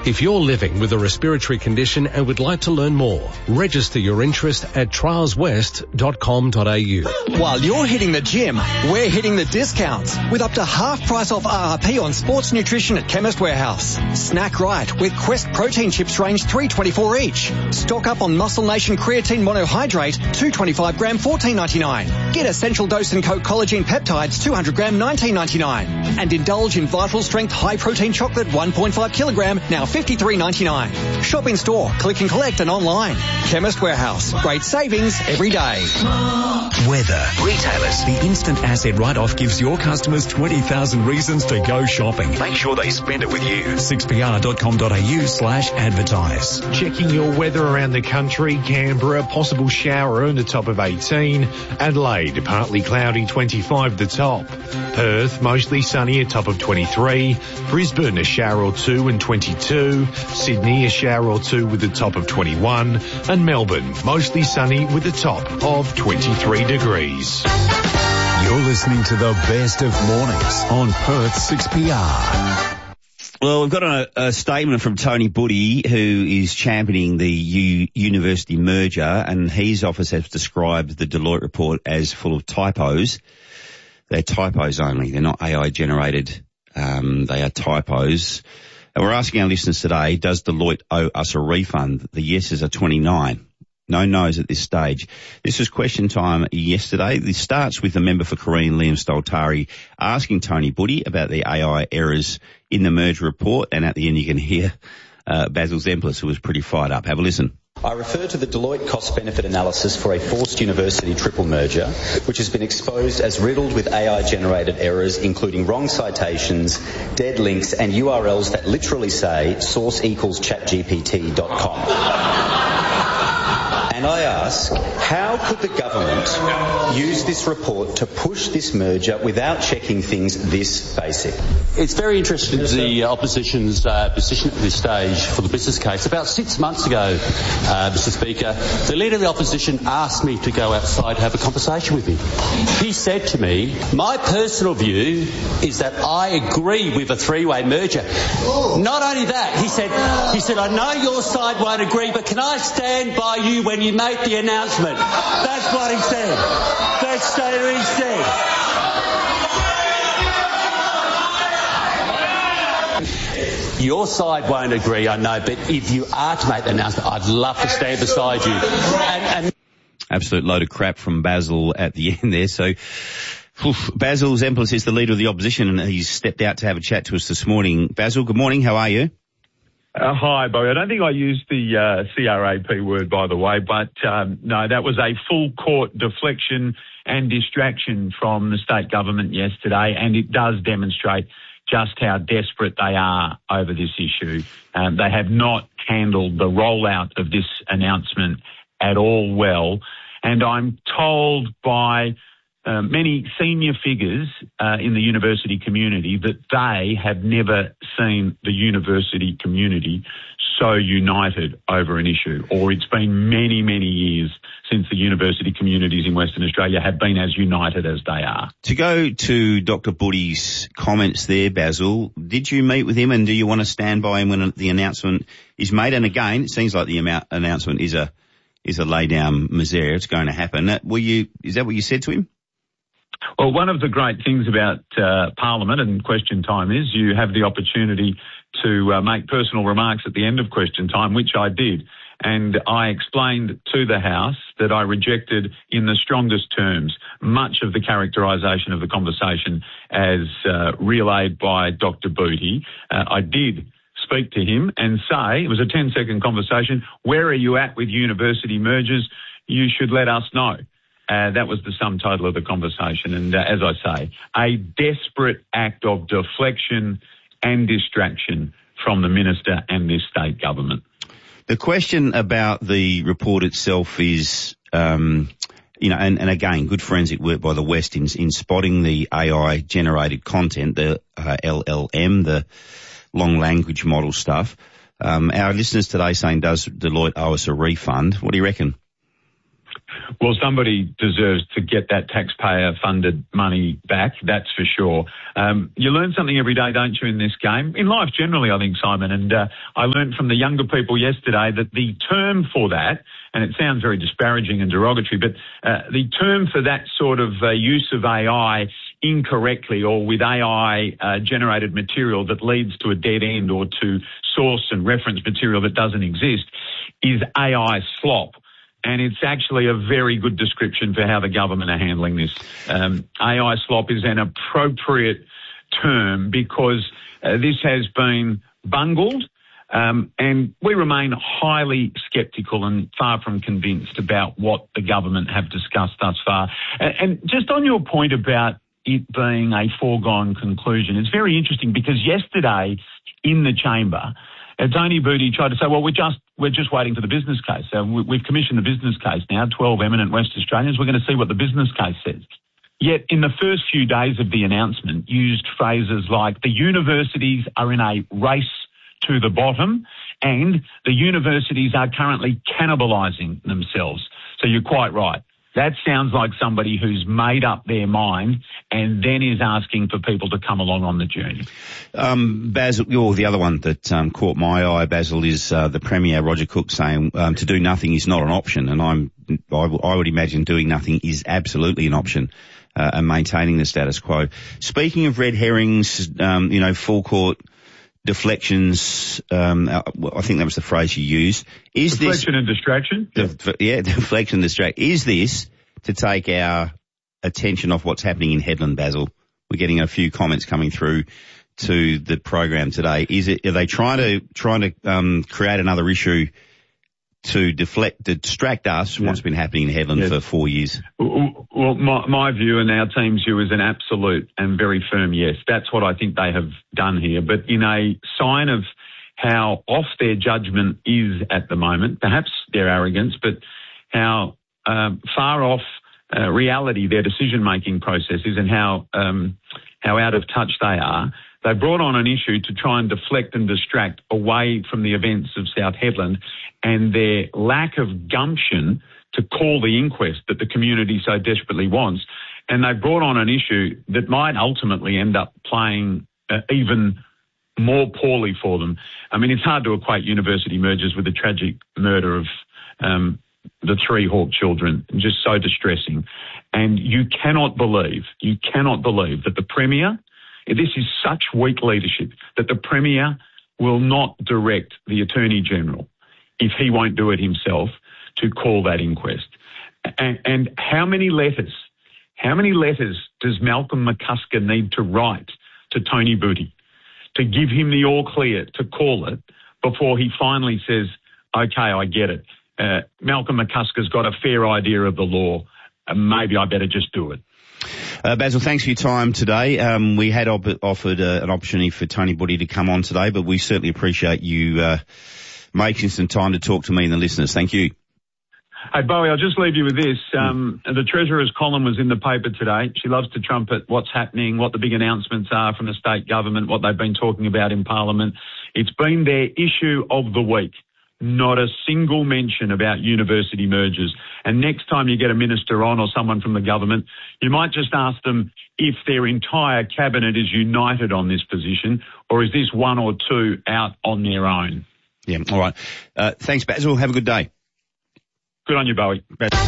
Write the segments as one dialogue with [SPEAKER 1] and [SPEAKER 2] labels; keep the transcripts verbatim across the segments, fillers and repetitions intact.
[SPEAKER 1] If you're living with a respiratory condition and would like to learn more, register your interest at trials west dot com dot a u.
[SPEAKER 2] While you're hitting the gym, we're hitting the discounts with up to half price off R R P on sports nutrition at Chemist Warehouse. Snack right with Quest protein chips range three twenty-four each. Stock up on Muscle Nation creatine monohydrate two twenty-five gram fourteen ninety-nine. Get Essential Dose and Co collagen peptides two hundred gram nineteen ninety-nine. And indulge in Vital Strength high protein chocolate one point five kilogram now fifty-three ninety-nine. Shop in store, click and collect and online. Chemist Warehouse. Great savings every day.
[SPEAKER 3] Weather. Retailers. The instant asset write-off gives your customers twenty thousand reasons to go shopping. Make sure they spend it with you. six p r dot com dot a u slash advertise.
[SPEAKER 4] Checking your weather around the country. Canberra, possible shower on the top of eighteen. Adelaide, partly cloudy, twenty-five the top. Perth, mostly sunny, a top of twenty-three. Brisbane, a shower or two and twenty-two. Sydney, a shower or two with a top of twenty-one. And Melbourne, mostly sunny with a top of twenty-three degrees.
[SPEAKER 3] You're listening to the best of mornings on Perth six P R.
[SPEAKER 5] Well, we've got a, a statement from Tony Buddy, who is championing the U, university merger, and his office has described the Deloitte report as full of typos. They're typos only. They're not A I-generated. Um, they are typos. And we're asking our listeners today, does Deloitte owe us a refund? The yeses are twenty-nine. No no's at this stage. This was question time yesterday. This starts with the member for Corrine, Liam Stoltari, asking Tony Buddy about the A I errors in the merger report. And at the end, you can hear uh, Basil Zemplis, who was pretty fired up. Have a listen.
[SPEAKER 6] I refer to the Deloitte cost-benefit analysis for a forced university triple merger, which has been exposed as riddled with A I-generated errors, including wrong citations, dead links, and U R Ls that literally say source equals chat G P T dot com. And I ask, how could the government use this report to push this merger without checking things this basic?
[SPEAKER 7] It's very interesting, the opposition's uh, position at this stage for the business case. About six months ago, uh, Mister Speaker, the Leader of the Opposition asked me to go outside and have a conversation with him. He said to me, my personal view is that I agree with a three-way merger. Not only that, he said, he said, I know your side won't agree, but can I stand by you when you make the announcement? That's what he said. That's what he said. Your side won't agree, I know, but if you are to make the announcement, I'd love to stand beside you. And, and
[SPEAKER 5] Absolute load of crap from Basil at the end there. So oof, Basil Zemplis is the Leader of the Opposition, and he's stepped out to have a chat to us this morning. Basil, good morning. How are you?
[SPEAKER 8] Uh, hi, Bobby. I don't think I used the uh, C R A P word, by the way, but um, no, that was a full court deflection and distraction from the state government yesterday, and it does demonstrate just how desperate they are over this issue. Um, they have not handled the rollout of this announcement at all well, and I'm told by uh, many senior figures uh, in the university community that they have never seen the university community so united over an issue, or it's been many, many years since the university communities in Western Australia have been as united as they are.
[SPEAKER 5] To go to Doctor Buddy's comments there, Basil, did you meet with him, and do you want to stand by him when the announcement is made? And again, it seems like the amount, announcement is a is a lay down misere. It's going to happen. Were you? Is that what you said to him?
[SPEAKER 8] Well, one of the great things about uh, Parliament and question time is you have the opportunity to uh, make personal remarks at the end of question time, which I did. And I explained to the House that I rejected in the strongest terms much of the characterisation of the conversation as uh, relayed by Doctor Buddy. Uh, I did speak to him and say, it was a ten-second conversation, where are you at with university mergers? You should let us know. Uh, that was the sum total of the conversation. And uh, as I say, a desperate act of deflection and distraction from the minister and this state government.
[SPEAKER 5] The question about the report itself is, um, you know, and, and again, good forensic work by the West in, in spotting the A I-generated content, the uh, L L M, the long language model stuff. Um, our listeners today saying, does Deloitte owe us a refund? What do you reckon?
[SPEAKER 8] Well, somebody deserves to get that taxpayer-funded money back, that's for sure. Um, you learn something every day, don't you, in this game? In life generally, I think, Simon, and uh, I learned from the younger people yesterday that the term for that, and it sounds very disparaging and derogatory, but uh, the term for that sort of uh, use of A I incorrectly or with A I-generated uh, material that leads to a dead end or to source and reference material that doesn't exist is A I slop. And it's actually a very good description for how the government are handling this. Um, A I slop is an appropriate term because uh, this has been bungled, um, and we remain highly sceptical and far from convinced about what the government have discussed thus far. And, and just on your point about it being a foregone conclusion, it's very interesting because yesterday in the chamber, uh, Tony Budi tried to say, well, we're just we're just waiting for the business case. So we, we've commissioned the business case now, twelve eminent West Australians. We're going to see what the business case says. Yet in the first few days of the announcement, used phrases like the universities are in a race to the bottom and the universities are currently cannibalising themselves. So you're quite right. That sounds like somebody who's made up their mind and then is asking for people to come along on the journey.
[SPEAKER 5] Um, Basil, you're the other one that um, caught my eye, Basil, is uh, the Premier, Roger Cook, saying um, to do nothing is not an option. And I'm, I, I would imagine doing nothing is absolutely an option. Uh, and maintaining the status quo. Speaking of red herrings, um, you know, full court deflections, um, I think that was the phrase you used. Is
[SPEAKER 8] Deflection
[SPEAKER 5] this,
[SPEAKER 8] and distraction?
[SPEAKER 5] Def, yeah, deflection and distraction. Is this to take our attention off what's happening in Headland, Basil? We're getting a few comments coming through to the program today. Is it, are they trying to, trying to, um, create another issue to deflect, to distract us from yeah. what's been happening in Headland yeah. for four years?
[SPEAKER 8] Well, my, my view and our team's view is an absolute and very firm yes. That's what I think they have done here. But in a sign of how off their judgment is at the moment, perhaps their arrogance, but how um, far off uh, reality their decision-making process is and how um, how out of touch they are, they brought on an issue to try and deflect and distract away from the events of South Headland and their lack of gumption to call the inquest that the community so desperately wants. And they brought on an issue that might ultimately end up playing uh, even more poorly for them. I mean, it's hard to equate university mergers with the tragic murder of um, the three Hawke children, just so distressing. And you cannot believe, you cannot believe that the Premier, this is such weak leadership, that the Premier will not direct the Attorney General, if he won't do it himself, to call that inquest. And, and how many letters, how many letters does Malcolm McCusker need to write to Tony Budi to give him the all clear to call it before he finally says, okay, I get it. Uh, Malcolm McCusker's got a fair idea of the law, and maybe I better just do it.
[SPEAKER 5] Uh, Basil, thanks for your time today. Um, we had op- offered uh, an opportunity for Tony Budi to come on today, but we certainly appreciate you uh, making some time to talk to me and the listeners. Thank you.
[SPEAKER 8] Hey, Bowie, I'll just leave you with this. Um, the Treasurer's column was in the paper today. She loves to trumpet what's happening, what the big announcements are from the state government, what they've been talking about in Parliament. It's been their issue of the week. Not a single mention about university mergers. And next time you get a minister on or someone from the government, you might just ask them if their entire cabinet is united on this position, or is this one or two out on their own?
[SPEAKER 5] Yeah, all right. Uh, thanks, Basil. Have a good day.
[SPEAKER 8] Good on you, Bowie.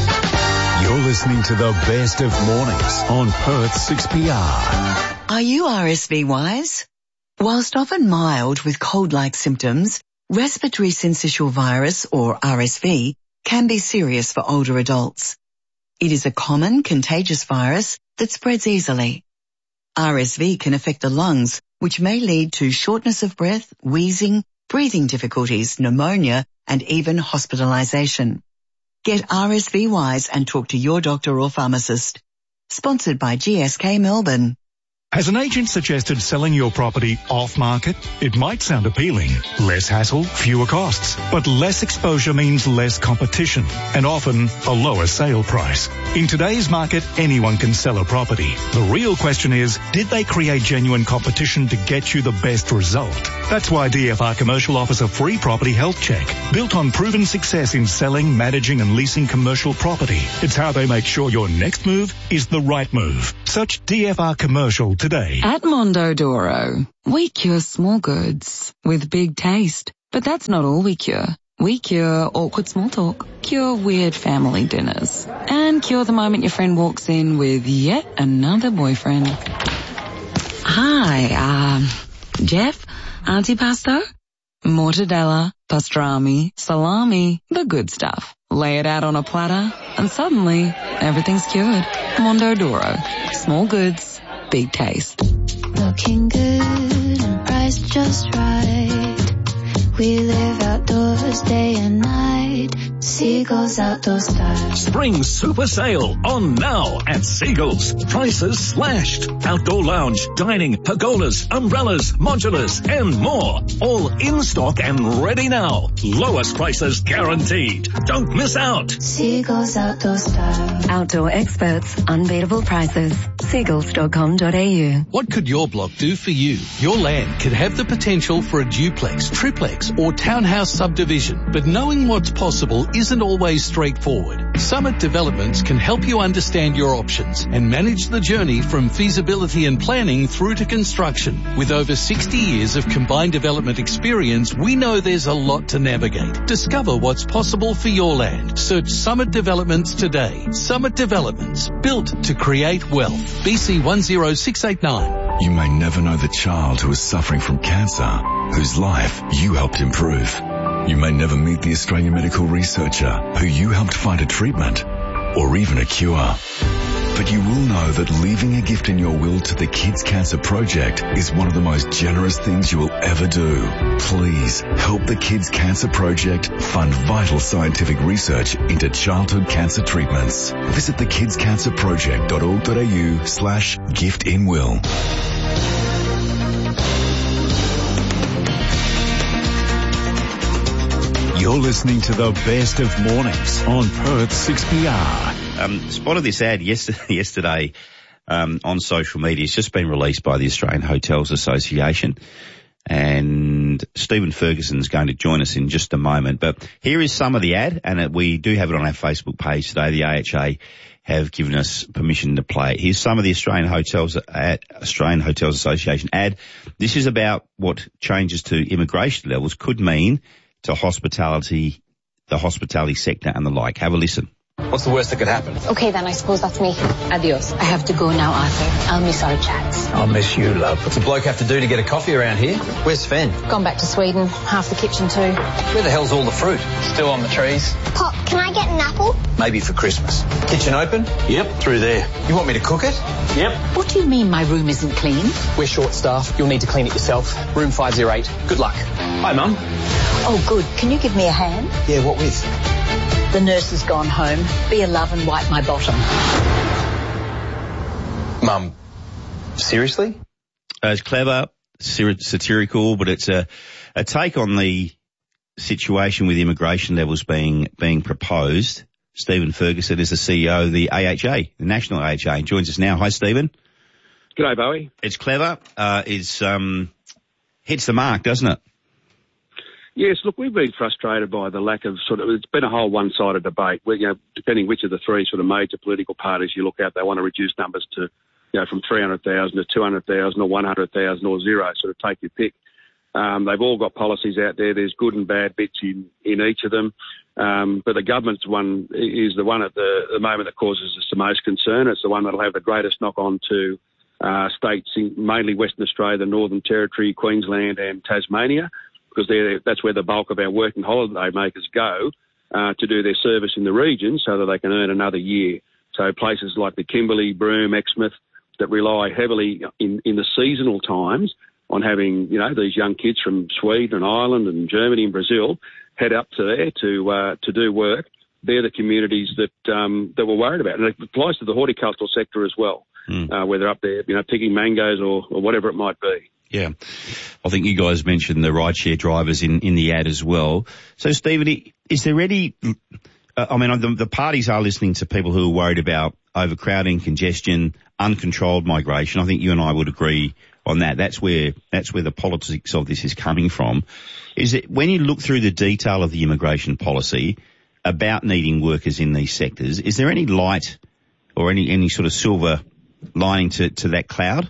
[SPEAKER 3] You're listening to the best of mornings on Perth six P R.
[SPEAKER 9] Are you R S V wise? Whilst often mild with cold-like symptoms, respiratory syncytial virus, or R S V, can be serious for older adults. It is a common contagious virus that spreads easily. R S V can affect the lungs, which may lead to shortness of breath, wheezing, breathing difficulties, pneumonia, and even hospitalisation. Get R S V wise and talk to your doctor or pharmacist. Sponsored by G S K Melbourne.
[SPEAKER 3] Has an agent suggested selling your property off-market? It might sound appealing. Less hassle, fewer costs. But less exposure means less competition and often a lower sale price. In today's market, anyone can sell a property. The real question is, did they create genuine competition to get you the best result? That's why D F R Commercial offers a free property health check. Built on proven success in selling, managing and leasing commercial property. It's how they make sure your next move is the right move. Search D F R Commercial today.
[SPEAKER 10] At Mondodoro, we cure small goods with big taste. But that's not all we cure. We cure awkward small talk, cure weird family dinners, and cure the moment your friend walks in with yet another boyfriend. Hi, um, Jeff, antipasto, mortadella, pastrami, salami, the good stuff. Lay it out on a platter, and suddenly everything's cured. Mondodoro, small goods, big taste.
[SPEAKER 11] Looking good and priced just right. We live outdoors day and night. Seagulls Outdoor Style.
[SPEAKER 3] Spring super sale on now at Seagulls. Prices slashed. Outdoor lounge, dining, pergolas, umbrellas, modulars and more. All in stock and ready now. Lowest prices guaranteed. Don't miss out.
[SPEAKER 11] Seagulls Outdoor Style.
[SPEAKER 12] Outdoor experts, unbeatable prices. Seagulls dot com dot a u.
[SPEAKER 13] What could your block do for you? Your land could have the potential for a duplex, triplex or townhouse subdivision, but knowing what's possible isn't always straightforward. Summit Developments can help you understand your options and manage the journey from feasibility and planning through to construction. With over sixty years of combined development experience, we know there's a lot to navigate. Discover what's possible for your land. Search Summit Developments today. Summit Developments, built to create wealth. B C one zero six eight nine.
[SPEAKER 14] You may never know the child who is suffering from cancer, whose life you helped improve. You may never meet the Australian medical researcher who you helped find a treatment or even a cure. But you will know that leaving a gift in your will to the Kids Cancer Project is one of the most generous things you will ever do. Please help the Kids Cancer Project fund vital scientific research into childhood cancer treatments. Visit the kids cancer project dot org dot a u slash gift in will.
[SPEAKER 3] You're listening to the best of mornings on Perth six P R.
[SPEAKER 5] Um, spotted this ad yesterday, yesterday um, on social media. It's just been released by the Australian Hotels Association. And Stephen Ferguson's going to join us in just a moment. But here is some of the ad, and we do have it on our Facebook page today. The A H A have given us permission to play it. Here's some of the Australian Hotels ad, Australian Hotels Association ad. This is about what changes to immigration levels could mean to hospitality, the hospitality sector and the like. Have a listen.
[SPEAKER 15] What's the worst that could happen?
[SPEAKER 16] Okay, then I suppose that's me. Adios. I have to go now, Arthur. I'll miss our chats.
[SPEAKER 15] I'll miss you, love. What's a bloke have to do to get a coffee around here? Where's Sven?
[SPEAKER 16] Gone back to Sweden. Half the kitchen too.
[SPEAKER 15] Where the hell's all the fruit? Still on the trees.
[SPEAKER 17] Pop, can I get an apple?
[SPEAKER 15] Maybe for Christmas. Kitchen open? Yep, through there. You want me to cook it? Yep.
[SPEAKER 16] What do you mean my room isn't clean?
[SPEAKER 15] We're short staffed. You'll need to clean it yourself. Room five oh eight. Good luck. Hi, Mum.
[SPEAKER 16] Oh, good. Can you give me a hand?
[SPEAKER 15] Yeah, what with?
[SPEAKER 16] The nurse has gone home. Be a love and wipe my bottom.
[SPEAKER 15] Mum, seriously?
[SPEAKER 5] Uh, it's clever, satirical, but it's a, a take on the situation with immigration levels being being proposed. Stephen Ferguson is the C E O of the A H A, the National A H A, and joins us now. Hi, Stephen.
[SPEAKER 18] G'day, Bowie.
[SPEAKER 5] It's clever. Uh, it's um, hits the mark, doesn't it?
[SPEAKER 18] Yes, look, we've been frustrated by the lack of sort of, it's been a whole one-sided debate where, you know, depending which of the three sort of major political parties you look at, they want to reduce numbers to, you know, from three hundred thousand to two hundred thousand or one hundred thousand or zero, sort of take your pick. Um, they've all got policies out there. There's good and bad bits in, in each of them. Um, but the government's one is the one at the, the moment that causes us the most concern. It's the one that'll have the greatest knock-on to uh, states, in mainly Western Australia, the Northern Territory, Queensland and Tasmania, because they're, that's where the bulk of our working holiday makers go uh, to do their service in the region so that they can earn another year. So places like the Kimberley, Broome, Exmouth that rely heavily in, in the seasonal times on having, you know, these young kids from Sweden and Ireland and Germany and Brazil head up to there to uh, to do work. they're the communities that um, that we're worried about. And it applies to the horticultural sector as well, mm. uh, where they're up there, you know, picking mangoes or, or whatever it might be.
[SPEAKER 5] Yeah. I think you guys mentioned the rideshare drivers in, in the ad as well. So, Stephen, is there any, uh, I mean, the, the parties are listening to people who are worried about overcrowding, congestion, uncontrolled migration. I think you and I would agree on that. That's where, that's where the politics of this is coming from. Is it, when you look through the detail of the immigration policy about needing workers in these sectors, is there any light or any, any sort of silver lining to, to that cloud?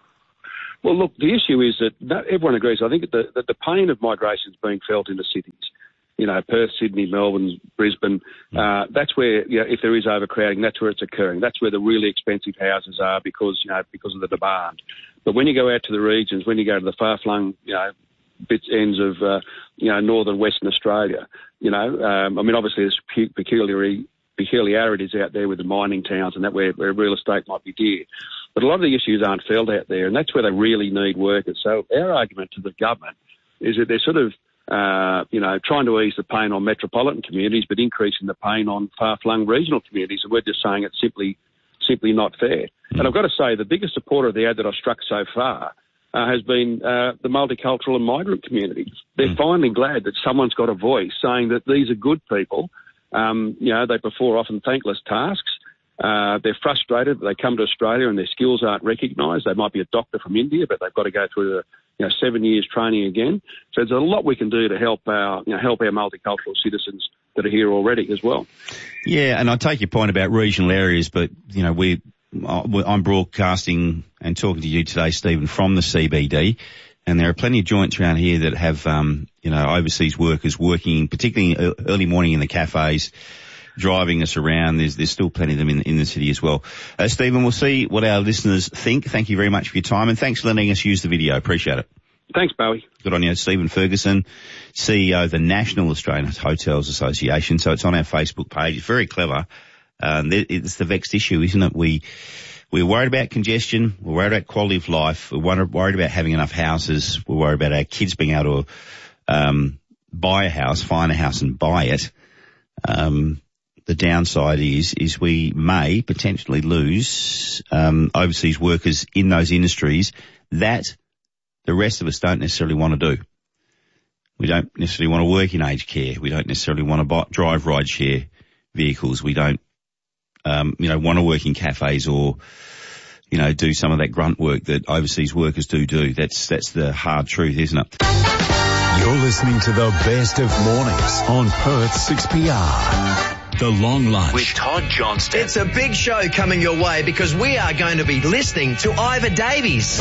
[SPEAKER 18] Well, look, the issue is that not everyone agrees. I think that the, that the pain of migration is being felt in the cities. You know, Perth, Sydney, Melbourne, Brisbane. Uh, that's where, you know, if there is overcrowding, that's where it's occurring. That's where the really expensive houses are because, you know, because of the demand. But when you go out to the regions, when you go to the far-flung, you know, bits ends of, uh, you know, northern Western Australia, you know, um, I mean, obviously there's peculiarity, peculiarities out there with the mining towns and that where, where real estate might be dear. But a lot of the issues aren't felt out there, and that's where they really need workers. So our argument to the government is that they're sort of, uh, you know, trying to ease the pain on metropolitan communities, but increasing the pain on far-flung regional communities. And we're just saying it's simply, simply not fair. Mm. And I've got to say, the biggest supporter of the ad that I've struck so far uh, has been uh, the multicultural and migrant community. They're mm. finally glad that someone's got a voice saying that these are good people. Um, you know, they perform often thankless tasks. Uh, they're frustrated that they come to Australia and their skills aren't recognised. They might be a doctor from India, but they've got to go through the, you know, seven years training again. So there's a lot we can do to help our, you know, help our multicultural citizens that are here already as well.
[SPEAKER 5] Yeah, and I take your point about regional areas, but, you know, we, I'm broadcasting and talking to you today, Stephen, from the C B D, and there are plenty of joints around here that have, um, you know, overseas workers working, particularly early morning in the cafes, driving us around. There's there's still plenty of them in, in the city as well. Uh, Stephen, we'll see what our listeners think. Thank you very much for your time, and thanks for letting us use the video. Appreciate it.
[SPEAKER 18] Thanks, Bowie.
[SPEAKER 5] Good on you. Stephen Ferguson, C E O of the National Australian Hotels Association. So it's on our Facebook page. It's very clever. Um, it's the vexed issue, isn't it? We, we're worried about congestion. We're worried about quality of life. We're worried about having enough houses. We're worried about our kids being able to um, buy a house, find a house and buy it. Um, The downside is, is we may potentially lose um, overseas workers in those industries that the rest of us don't necessarily want to do. We don't necessarily want to work in aged care. We don't necessarily want to buy, drive rideshare vehicles. We don't, um, you know, want to work in cafes or, you know, do some of that grunt work that overseas workers do do. That's that's the hard truth, isn't it?
[SPEAKER 17] You're listening to the best of mornings on Perth six P R. The Long Lunch
[SPEAKER 19] with Todd Johnston.
[SPEAKER 20] It's a big show coming your way because we are going to be listening to Ivor Davies.